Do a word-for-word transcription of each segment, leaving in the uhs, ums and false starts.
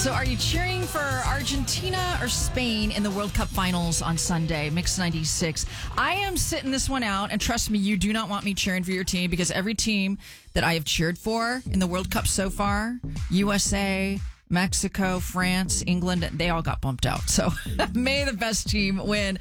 So are you cheering for Argentina or Spain in the World Cup finals on Sunday? Mix ninety-six. I am sitting this one out, and trust me, you do not want me cheering for your team because every team that I have cheered for in the World Cup so far, U S A, Mexico, France, England, they all got bumped out. So may the best team win.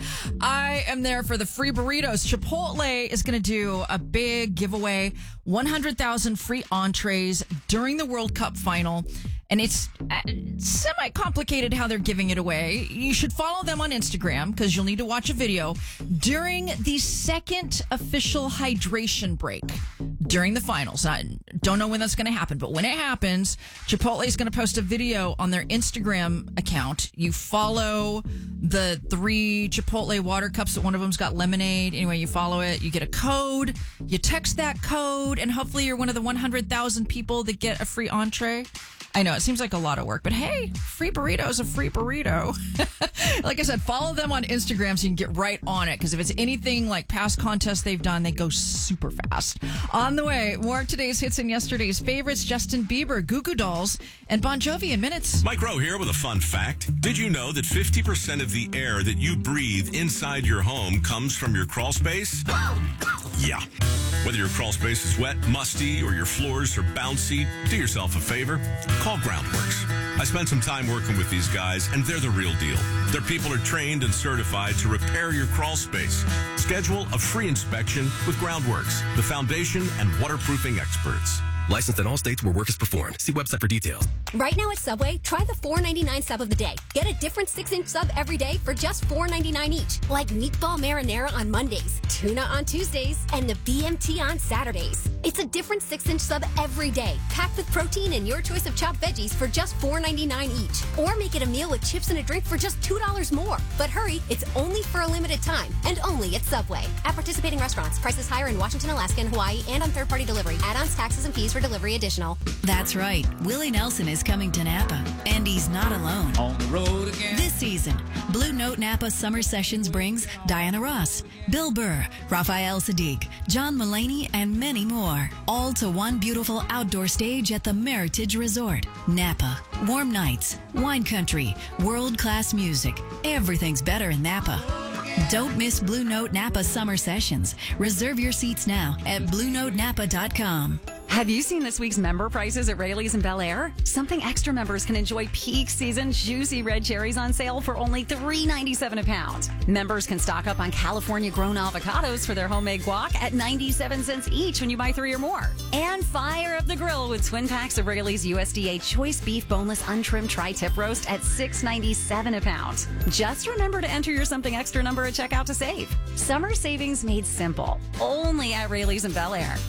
I am there for the free burritos. Chipotle is going to do a big giveaway, one hundred thousand free entrees during the World Cup final. And it's semi-complicated how they're giving it away. You should follow them on Instagram because you'll need to watch a video during the second official hydration break during the finals. I don't know when that's going to happen, but when it happens, Chipotle is going to post a video on their Instagram account. You follow the three Chipotle water cups. One of them's got lemonade. Anyway, you follow it. You get a code. You text that code, and hopefully you're one of the one hundred thousand people that get a free entree. I know, it seems like a lot of work, but hey, free burrito is a free burrito. Like I said, follow them on Instagram so you can get right on it, because if it's anything like past contests they've done, they go super fast. On the way, more of today's hits and yesterday's favorites, Justin Bieber, Goo Goo Dolls, and Bon Jovi in minutes. Mike Rowe here with a fun fact. Did you know that fifty percent of the air that you breathe inside your home comes from your crawl space? Yeah. Whether your crawl space is wet, musty, or your floors are bouncy, do yourself a favor. Call Groundworks. I spent some time working with these guys, and they're the real deal. Their people are trained and certified to repair your crawl space. Schedule a free inspection with Groundworks, the foundation and waterproofing experts. Licensed in all states where work is performed. See website for details. Right now at Subway, try the four ninety-nine sub of the day. Get a different six-inch sub every day for just four ninety-nine each. Like meatball marinara on Mondays, tuna on Tuesdays, and the B M T on Saturdays. It's a different six-inch sub every day, packed with protein and your choice of chopped veggies for just four ninety-nine each. Or make it a meal with chips and a drink for just two dollars more. But hurry, it's only for a limited time, and only at Subway. At participating restaurants, prices higher in Washington, Alaska, and Hawaii, and on third-party delivery. Add-ons, taxes, and fees for delivery additional. That's right. Willie Nelson is coming to Napa, and he's not alone. On the road again. This season, Blue Note Napa Summer Sessions brings Diana Ross, Bill Burr, Raphael Sadiq, John Mulaney, and many more. All to one beautiful outdoor stage at the Meritage Resort. Napa. Warm nights, wine country, world-class music. Everything's better in Napa. Don't miss Blue Note Napa Summer Sessions. Reserve your seats now at blue note napa dot com. Have you seen this week's member prices at Rayleigh's and Bel Air? Something extra members can enjoy peak season juicy red cherries on sale for only three ninety-seven a pound. Members can stock up on California-grown avocados for their homemade guac at ninety-seven cents each when you buy three or more. And fire up the grill with twin packs of Rayleigh's U S D A choice beef boneless untrimmed tri-tip roast at six ninety-seven a pound. Just remember to enter your something extra number at checkout to save. Summer savings made simple. Only at Rayleigh's and Bel Air.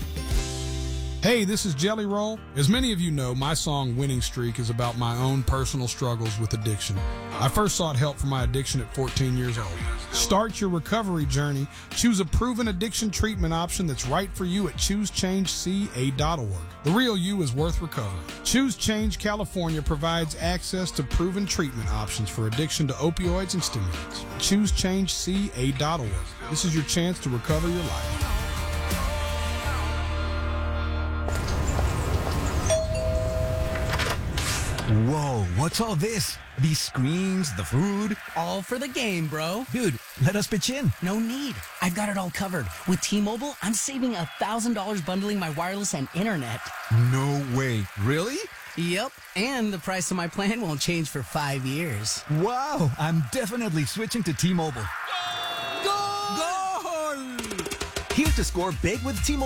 Hey, this is Jelly Roll. As many of you know, my song Winning Streak is about my own personal struggles with addiction. I first sought help for my addiction at fourteen years old. Start your recovery journey. Choose a proven addiction treatment option that's right for you at choose change c a dot org. The real you is worth recovering. Choose Change California provides access to proven treatment options for addiction to opioids and stimulants. choose change c a dot org. This is your chance to recover your life. Whoa, what's all this? These screens, the food? All for the game, bro. Dude, let us pitch in. No need. I've got it all covered. With T-Mobile, I'm saving one thousand dollars bundling my wireless and internet. No way. Really? Yep. And the price of my plan won't change for five years. Wow, I'm definitely switching to T-Mobile. Goal! Goal! Here to score big with T-Mobile.